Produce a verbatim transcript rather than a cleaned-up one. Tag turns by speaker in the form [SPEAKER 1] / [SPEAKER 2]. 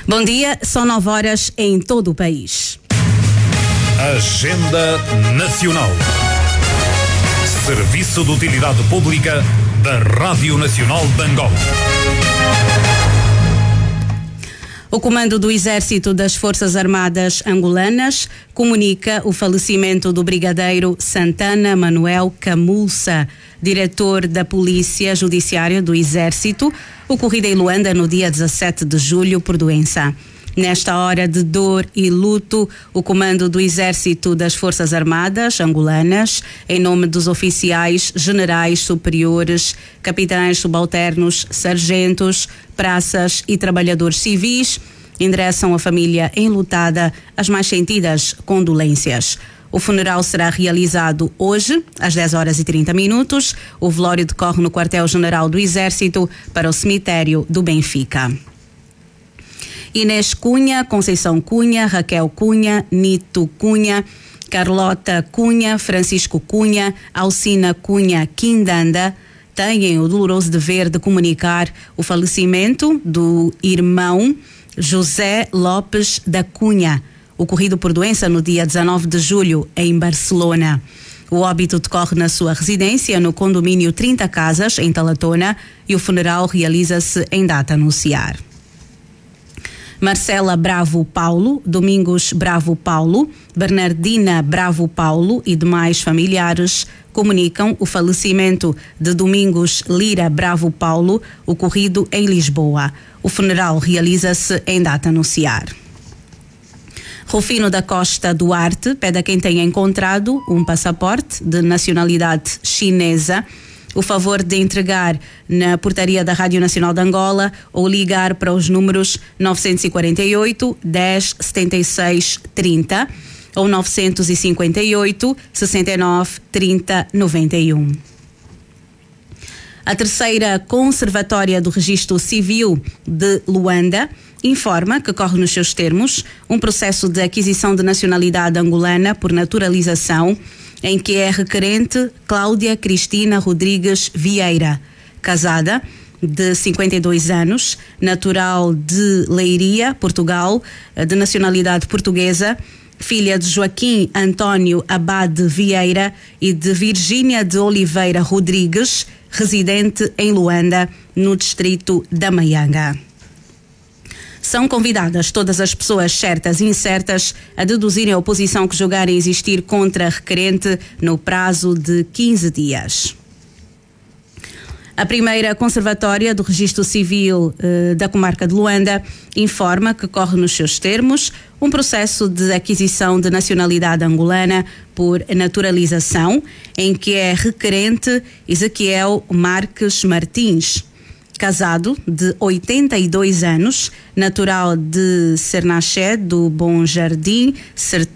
[SPEAKER 1] Bom dia, são nove horas em todo o país.
[SPEAKER 2] Agenda Nacional. Serviço de Utilidade Pública da Rádio Nacional de Angola.
[SPEAKER 1] O Comando do Exército das Forças Armadas Angolanas comunica o falecimento do brigadeiro Santana Manuel Camulsa, diretor da Polícia Judiciária do Exército, ocorrido em Luanda no dia dezassete de julho por doença. Nesta hora de dor e luto, o Comando do Exército das Forças Armadas Angolanas, em nome dos oficiais, generais superiores, capitães subalternos, sargentos, praças e trabalhadores civis, endereçam à família enlutada as mais sentidas condolências. O funeral será realizado hoje, às dez horas e trinta minutos. O velório decorre no Quartel-General do Exército para o cemitério do Benfica. Inês Cunha, Conceição Cunha, Raquel Cunha, Nito Cunha, Carlota Cunha, Francisco Cunha, Alcina Cunha Quindanda têm o doloroso dever de comunicar o falecimento do irmão José Lopes da Cunha, ocorrido por doença no dia dezanove de julho em Barcelona. O óbito decorre na sua residência no condomínio trinta Casas, em Talatona, e o funeral realiza-se em data a anunciar. Marcela Bravo Paulo, Domingos Bravo Paulo, Bernardina Bravo Paulo e demais familiares comunicam o falecimento de Domingos Lira Bravo Paulo, ocorrido em Lisboa. O funeral realiza-se em data a anunciar. Rufino da Costa Duarte pede a quem tenha encontrado um passaporte de nacionalidade chinesa o favor de entregar na portaria da Rádio Nacional de Angola ou ligar para os números novecentos e quarenta e oito, dez, setenta e seis, trinta ou novecentos e cinquenta e oito, sessenta e nove, trinta, noventa e um. A terceira Conservatória do Registro Civil de Luanda informa que corre nos seus termos um processo de aquisição de nacionalidade angolana por naturalização em que é requerente Cláudia Cristina Rodrigues Vieira, casada, de cinquenta e dois anos, natural de Leiria, Portugal, de nacionalidade portuguesa, filha de Joaquim António Abade Vieira e de Virgínia de Oliveira Rodrigues, residente em Luanda, no distrito da Maianga. São convidadas todas as pessoas certas e incertas a deduzirem a oposição que julgarem existir contra a requerente no prazo de quinze dias. A primeira Conservatória do Registro Civil eh, da Comarca de Luanda informa que corre nos seus termos um processo de aquisição de nacionalidade angolana por naturalização, em que é requerente Ezequiel Marques Martins, casado, de oitenta e dois anos, natural de Sernaché do Bom Jardim,